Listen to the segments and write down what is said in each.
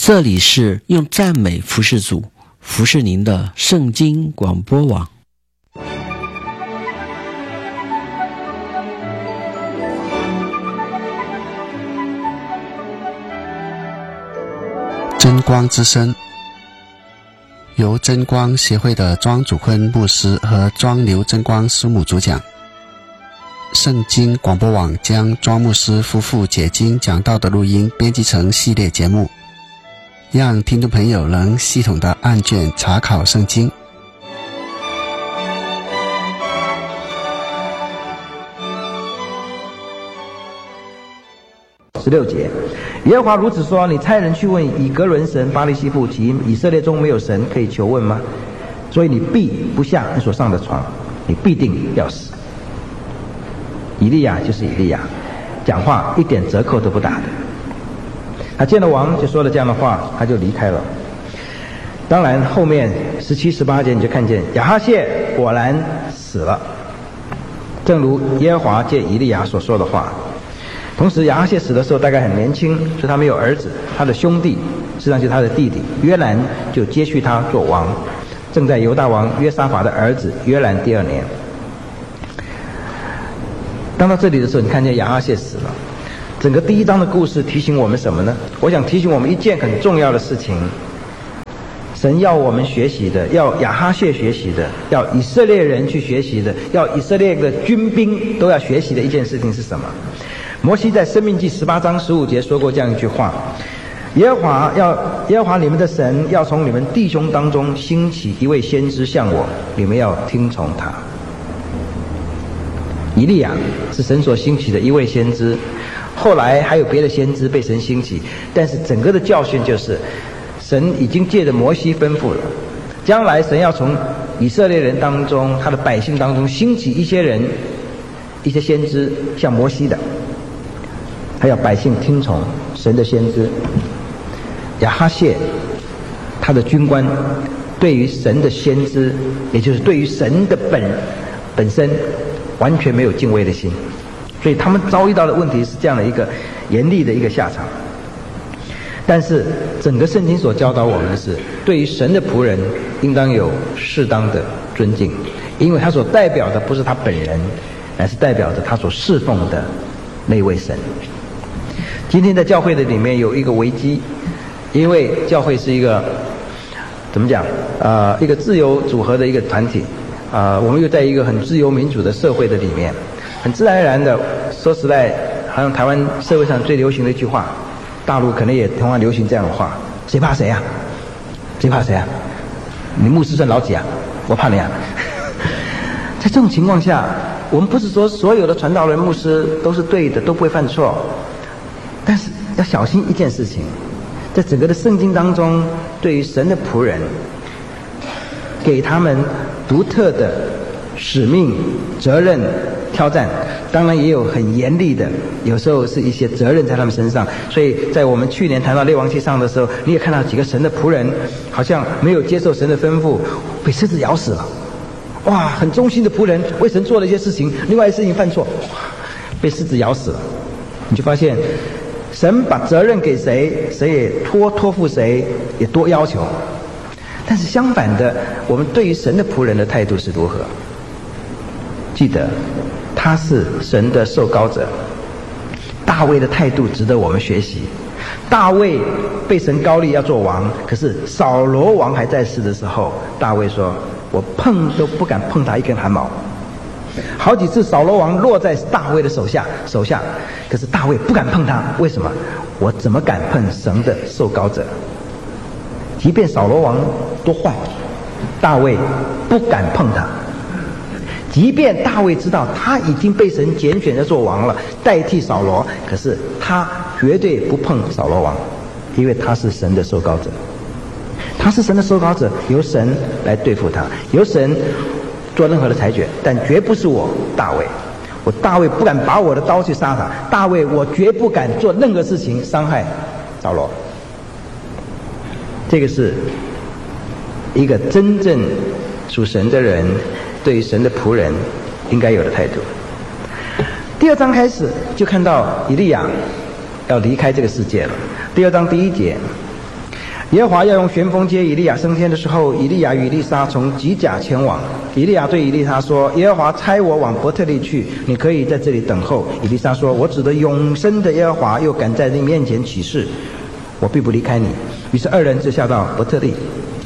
这里是用赞美服事主，服事您的圣经广播网。 真光之声，由真光协会的庄祖坤牧师和庄刘真光师母主讲。圣经广播网将庄牧师夫妇解经讲道的录音编辑成系列节目，让听众朋友能系统的按卷查考圣经。 16节，耶和华如此说：你差人去问以革伦神巴力西卜，其以色列中没有神可以求问吗？所以你必不下你所上的床，你必定要死。以利亚就是以利亚，讲话一点折扣都不打的。他见了王就说了这样的话，他就离开了。当然后面17、18节你就看见亚哈谢果然死了，正如耶和华借以利亚所说的话。同时亚哈谢死的时候大概很年轻，所以他没有儿子，他的兄弟实际上就是他的弟弟约兰就接续他做王，正在犹大王约沙法的儿子约兰第2年。当到这里的时候，你看见亚哈谢死了。整个第1章的故事提醒我们什么呢？我想提醒我们一件很重要的事情，神要我们学习的，要亚哈谢学习的，要以色列人去学习的，要以色列的军兵都要学习的一件事情是什么？摩西在申命记18章15节说过这样一句话：耶和华你们的神要从你们弟兄当中兴起一位先知像我，你们要听从他。以利亚是神所兴起的一位先知，后来还有别的先知被神兴起，但是整个的教训就是神已经借着摩西吩咐了，将来神要从以色列人当中，他的百姓当中兴起一些人，一些先知，像摩西的，还要百姓听从神的先知。亚哈谢他的军官对于神的先知，也就是对于神的本身完全没有敬畏的心，所以他们遭遇到的问题是这样的一个严厉的一个下场。但是整个圣经所教导我们的是，对于神的仆人应当有适当的尊敬，因为他所代表的不是他本人，乃是代表着他所侍奉的那位神。今天在教会的里面有一个危机，因为教会是一个怎么讲一个自由组合的一个团体，我们又在一个很自由民主的社会的里面，很自然而然的，说实在，好像台湾社会上最流行的一句话，大陆可能也同样流行这样的话：谁怕谁啊？谁怕谁啊？你牧师算老几啊？我怕你啊！在这种情况下，我们不是说所有的传道人、牧师都是对的，都不会犯错，但是要小心一件事情，在整个的圣经当中，对于神的仆人，给他们独特的使命、责任、挑战，当然也有很严厉的，有时候是一些责任在他们身上。所以在我们去年谈到列王纪上的时候，你也看到几个神的仆人好像没有接受神的吩咐，被狮子咬死了。哇，很忠心的仆人为神做了一些事情，另外一些事情犯错，被狮子咬死了。你就发现神把责任给谁，谁也托付谁，也多要求。但是相反的，我们对于神的仆人的态度是如何？记得他是神的受膏者，大卫的态度值得我们学习。大卫被神膏立要做王，可是扫罗王还在世的时候，大卫说：我碰都不敢碰他一根汗毛。好几次扫罗王落在大卫的手下，可是大卫不敢碰他，为什么？我怎么敢碰神的受膏者？即便扫罗王多坏，大卫不敢碰他。即便大卫知道他已经被神拣选着做王了，代替扫罗，可是他绝对不碰扫罗王，因为他是神的受膏者。他是神的受膏者，由神来对付他，由神做任何的裁决，但绝不是我大卫。我大卫不敢把我的刀去杀他，大卫我绝不敢做任何事情伤害扫罗。这个是一个真正属神的人对于神的仆人应该有的态度。第2章开始就看到以利亚要离开这个世界了。第2章第1节， 耶和华要用旋风接以利亚升天的时候，以利亚与以利沙从吉甲前往。以利亚对以利沙说：耶和华差我往伯特利去，你可以在这里等候。以利沙说：我指着永生的耶和华，又敢在你面前起誓，我必不离开你。于是二人就下到伯特利。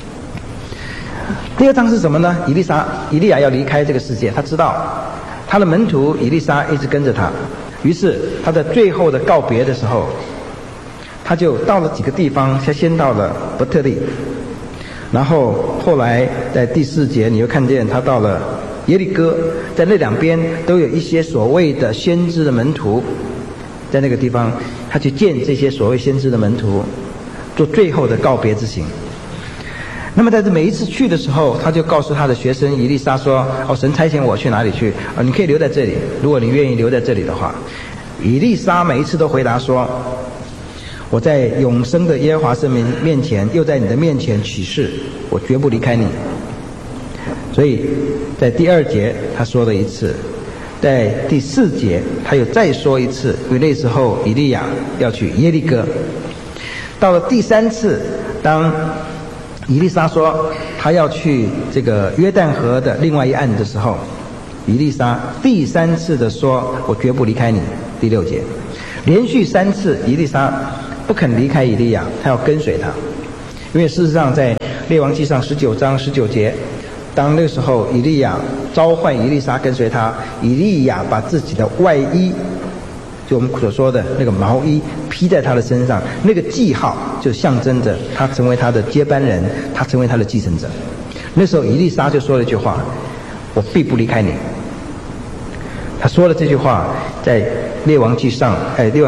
第二章是什么呢？以利亚要离开这个世界，他知道他的门徒以利沙一直跟着他，于是他在最后的告别的时候，他就到了几个地方，他先到了伯特利，然后后来在第4节你又看见他到了耶利哥，在那两边都有一些所谓的先知的门徒，在那个地方他去见这些所谓先知的门徒，做最后的告别之行。那么在这每一次去的时候，他就告诉他的学生以利沙说：神差遣我去哪里去？你可以留在这里，如果你愿意留在这里的话。以利沙每一次都回答说：我在永生的耶和华神面前，又在你的面前起誓，我绝不离开你。所以在第2节他说了一次，在第4节他又再说一次，因为那时候以利亚要去耶利哥。到了第3次，当以利沙说他要去这个约旦河的另外一岸的时候，以利沙第3次的说：我绝不离开你。第6节连续3次以利沙不肯离开以利亚，他要跟随他。因为事实上在列王记上19章19节，当那个时候以利亚召唤以利沙跟随他，以利亚把自己的外衣，就我们所说的那个毛衣披在他的身上，那个记号就象征着他成为他的接班人，他成为他的继承者。那时候以利沙就说了一句话：我必不离开你。他说了这句话，在列王记下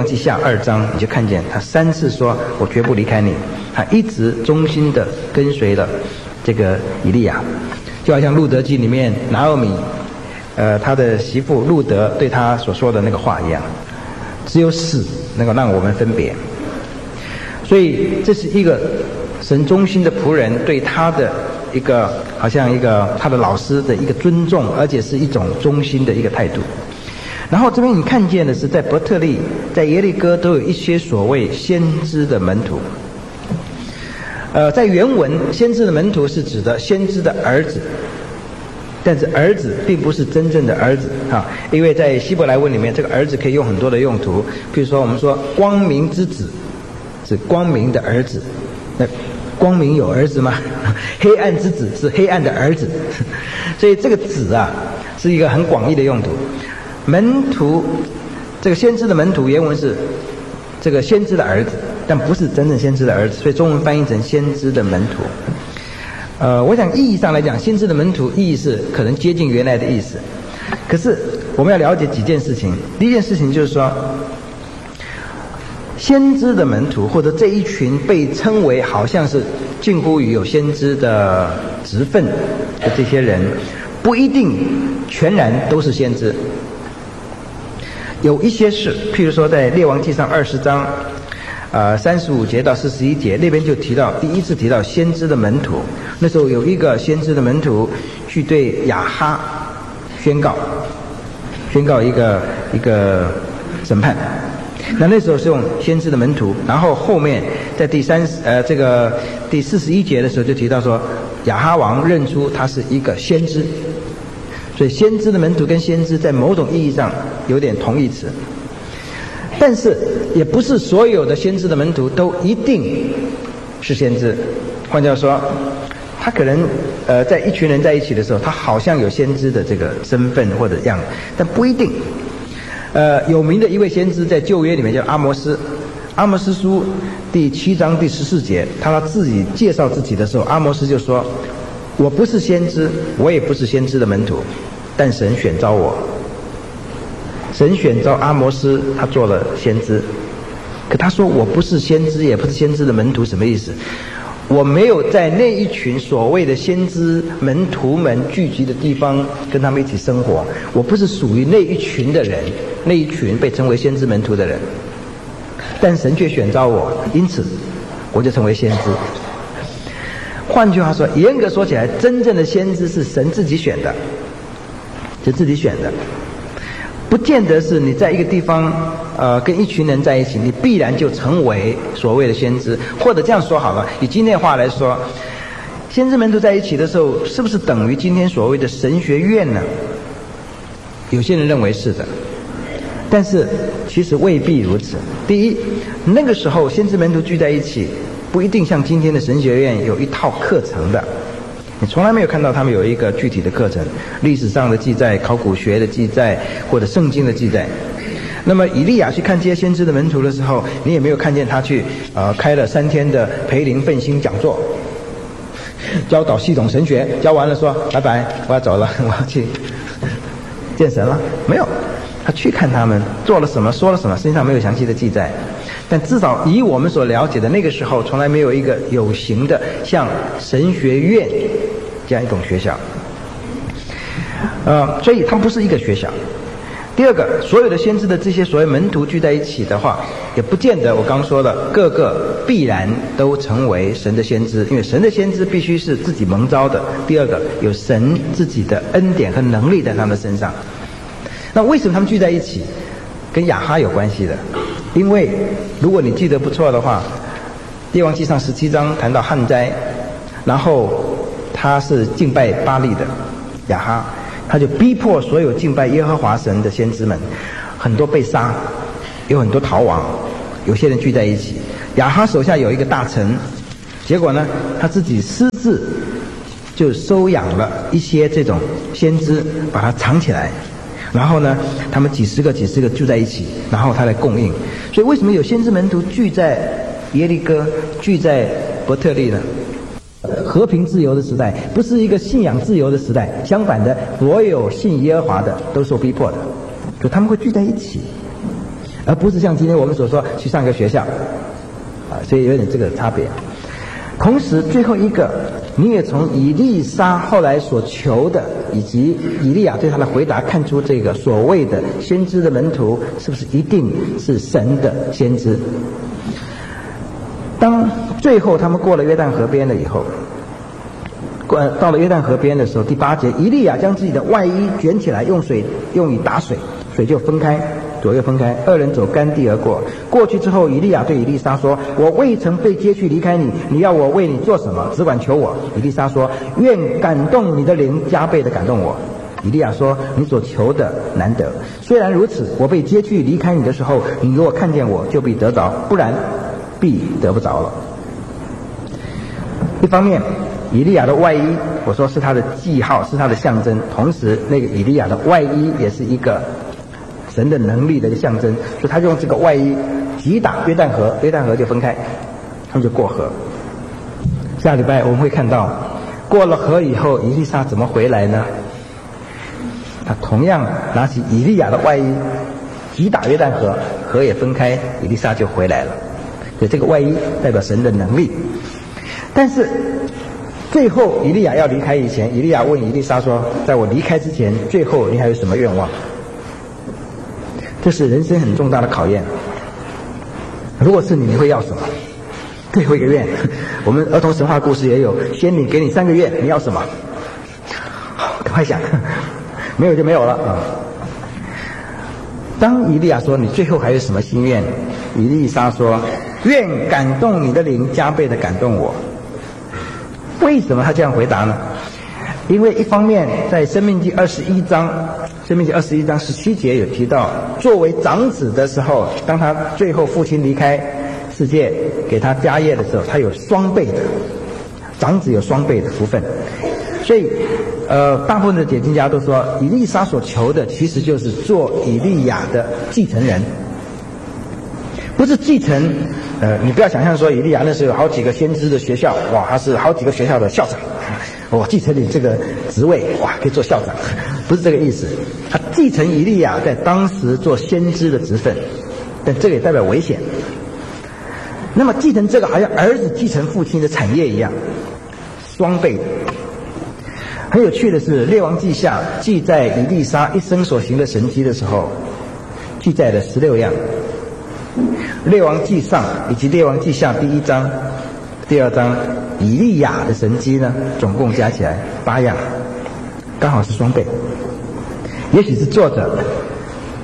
2章，你就看见他3次说我绝不离开你。他一直忠心的跟随了这个以利亚，就好像路德记里面拿俄米他的媳妇路德对他所说的那个话一样，只有死能够让我们分别。所以这是一个神忠心的仆人对他的一个好像一个他的老师的一个尊重，而且是一种忠心的一个态度。然后这边你看见的是在伯特利在耶利哥都有一些所谓先知的门徒。在原文先知的门徒是指的先知的儿子，但是儿子并不是真正的儿子啊，因为在希伯来文里面这个儿子可以用很多的用途，比如说我们说光明之子是光明的儿子，那光明有儿子吗？黑暗之子是黑暗的儿子，所以这个子啊是一个很广义的用途。门徒这个先知的门徒原文是这个先知的儿子，但不是真正先知的儿子，所以中文翻译成先知的门徒。我想意义上来讲，先知的门徒意义是可能接近原来的意思。可是我们要了解几件事情。第一件事情就是说，先知的门徒或者这一群被称为好像是近乎于有先知的职分的这些人，不一定全然都是先知。有一些是，譬如说在列王记上20章35节到41节那边就提到，第一次提到先知的门徒。那时候有一个先知的门徒去对亚哈宣告一个审判。那时候是用先知的门徒，然后后面在第41节的时候就提到说，亚哈王认出他是一个先知。所以先知的门徒跟先知在某种意义上有点同义词，但是也不是所有的先知的门徒都一定是先知。换句话说，他可能在一群人在一起的时候，他好像有先知的这个身份或者样子，但不一定。有名的一位先知在旧约里面叫阿摩斯，阿摩斯书第7章第14节，他自己介绍自己的时候，阿摩斯就说：我不是先知，我也不是先知的门徒，但神选召我。神选召阿摩斯，他做了先知。可他说我不是先知，也不是先知的门徒，什么意思？我没有在那一群所谓的先知门徒们聚集的地方跟他们一起生活，我不是属于那一群的人，那一群被称为先知门徒的人。但神却选召我，因此我就成为先知。换句话说，严格说起来，真正的先知是神自己选的，是自己选的。 不见得是你在一个地方跟一群人在一起，你必然就成为所谓的先知。或者这样说好了，以今天的话来说，先知门徒在一起的时候，是不是等于今天所谓的神学院呢？有些人认为是的，但是其实未必如此。第一，那个时候先知门徒聚在一起，不一定像今天的神学院有一套课程的，你从来没有看到他们有一个具体的课程，历史上的记载、考古学的记载或者圣经的记载。那么以利亚去看这些先知的门徒的时候，你也没有看见他去开了3天的培灵奋兴讲座，教导系统神学，教完了说拜拜，我要走了，我要去见神了。没有，他去看他们做了什么，说了什么，身上没有详细的记载。但至少以我们所了解的，那个时候从来没有一个有形的像神学院这样一种学校，所以它不是一个学校。第二个，所有的先知的这些所谓门徒聚在一起的话，也不见得我刚说的个个必然都成为神的先知，因为神的先知必须是自己蒙召的。第二个，有神自己的恩典和能力在他们身上。那为什么他们聚在一起？跟亚哈有关系的。因为如果你记得不错的话，列王纪上17章谈到旱灾，然后他是敬拜巴力的亚哈，他就逼迫所有敬拜耶和华神的先知们，很多被杀，有很多逃亡，有些人聚在一起。亚哈手下有一个大臣，结果呢，他自己私自就收养了一些这种先知，把它藏起来。然后呢，他们几十个聚在一起，然后他来供应。所以为什么有先知门徒聚在耶利哥，聚在伯特利呢？和平自由的时代，不是一个信仰自由的时代。相反的，所有信耶和华的都受逼迫的，所以他们会聚在一起，而不是像今天我们所说去上个学校所以有点这个差别。同时，最后一个，你也从以利沙后来所求的，以及以利亚对他的回答，看出这个所谓的先知的门徒是不是一定是神的先知。当最后他们过了约旦河边了以后，到了约旦河边的时候，第8节，以利亚将自己的外衣卷起来，用以打水，水就分开，左右分开，2人走干地而过。过去之后，以利亚对以利沙说：“我未曾被接去离开你，你要我为你做什么？只管求我。”以利沙说：“愿感动你的灵加倍的感动我。”以利亚说：“你所求的难得。虽然如此，我被接去离开你的时候，你如果看见我，就必得着；不然，必得不着了。”一方面，以利亚的外衣，我说是他的记号，是他的象征。同时，那个以利亚的外衣也是一个神的能力的一个象征，所以他就用这个外衣击打约旦河，约旦河就分开，他们就过河。下礼拜我们会看到，过了河以后，以利沙怎么回来呢？他同样拿起以利亚的外衣击打约旦河，河也分开，以利沙就回来了。所以这个外衣代表神的能力。但是最后以利亚要离开以前，以利亚问以利沙说：“在我离开之前，最后你还有什么愿望？”这是人生很重大的考验。如果是你，你会要什么？最后一个愿，我们儿童神话故事也有，仙女给你3个愿，你要什么？赶快想，没有就没有了啊。当以利亚说你最后还有什么心愿，以利沙说：“愿感动你的灵加倍的感动我。”为什么他这样回答呢？因为一方面在申命记21章17节有提到，作为长子的时候，当他最后父亲离开世界给他家业的时候，他有双倍的，长子有双倍的福分。所以大部分的解经家都说，以利沙所求的其实就是做以利亚的继承人，不是继承你不要想象说以利亚那时候有好几个先知的学校，哇，他是好几个学校的校长，我继承你这个职位，哇，可以做校长，不是这个意思。他继承以利亚在当时做先知的职分，但这个也代表危险。那么继承这个好像儿子继承父亲的产业一样，双倍的。很有趣的是，列王记下记载以利沙一生所行的神迹的时候，记载了16样。列王记上以及列王记下第1章、第2章，以利亚的神迹呢，总共加起来8样，刚好是双倍。也许是作者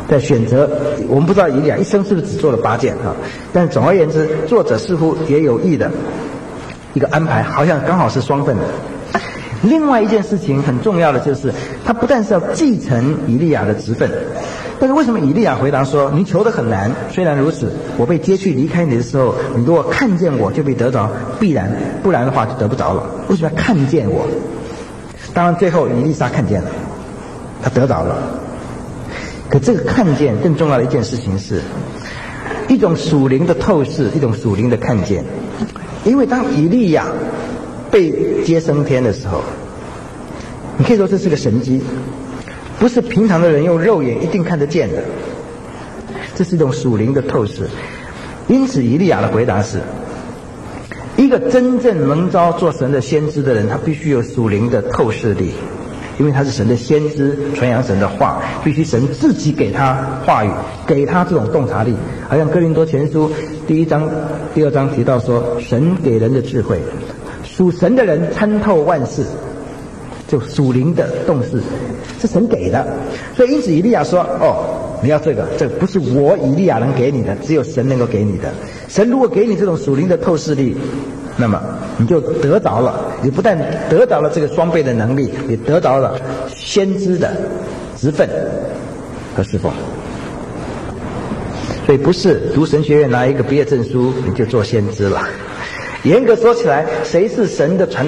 在选择，我们不知道以利亚一生是不是只做了8件啊？但总而言之，作者似乎也有意的一个安排，好像刚好是双份的。另外一件事情很重要的就是，他不但是要继承以利亚的职分，但是为什么以利亚回答说：“你求得很难，虽然如此，我被接去离开你的时候，你如果看见我就被得着，必然；不然的话就得不着了。”为什么要看见我？当然，最后以利沙看见了，他得着了。可这个看见更重要的一件事情是，一种属灵的透视，一种属灵的看见。因为当以利亚被接升天的时候，你可以说这是个神迹，不是平常的人用肉眼一定看得见的，这是一种属灵的透视。因此以利亚的回答是，一个真正蒙召做神的先知的人，他必须有属灵的透视力，因为他是神的先知，传扬神的话，必须神自己给他话语，给他这种洞察力。好像哥林多前书1章、2章提到说，神给人的智慧，属神的人参透万事，就属灵的洞视是神给的。所以因此以利亚说：“哦，你要这个不是我以利亚能给你的，只有神能够给你的。神如果给你这种属灵的透视力，那么你就得着了。你不但得着了这个双倍的能力，也得着了先知的职分和侍奉。所以不是读神学院拿一个毕业证书你就做先知了。严格说起来，谁是神的传